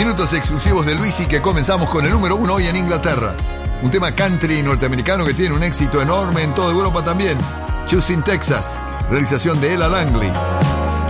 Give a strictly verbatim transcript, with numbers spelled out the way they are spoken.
Minutos exclusivos de Luisi que comenzamos con el número uno hoy en Inglaterra. Un tema country norteamericano que tiene un éxito enorme en toda Europa también. Choosing Texas, realización de Ella Langley.